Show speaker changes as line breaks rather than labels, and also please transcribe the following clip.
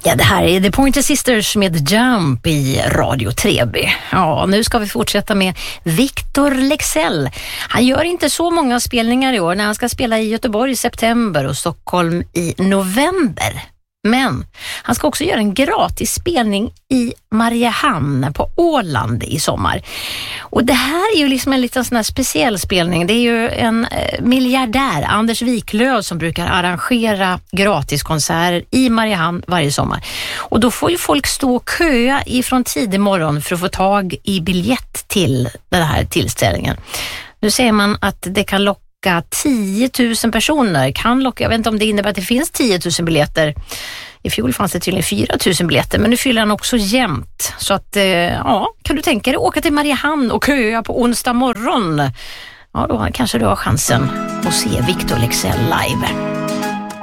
Ja, det här är The Pointer Sisters med Jump i Radio 3B. Ja, nu ska vi fortsätta med Victor Leksell. Han gör inte så många spelningar i år när han ska spela i Göteborg i september och Stockholm i november. Men han ska också göra en gratis spelning i Mariehamn på Åland i sommar. Och det här är ju liksom en liten sån här speciell spelning. Det är ju en miljardär, Anders Wiklöf, som brukar arrangera gratiskonserter i Mariehamn varje sommar. Och då får ju folk stå och köa ifrån tidig morgon för att få tag i biljett till den här tillställningen. Nu säger man att det kan locka 10 000 personer. Jag vet inte om det innebär att det finns 10 000 biljetter. I fjol fanns det tydligen 4 000 biljetter, men nu fyller han också jämnt. Så att, ja, kan du tänka dig åka till Mariehamn och köa på onsdag morgon? Ja, då kanske du har chansen att se Victor Leksell live.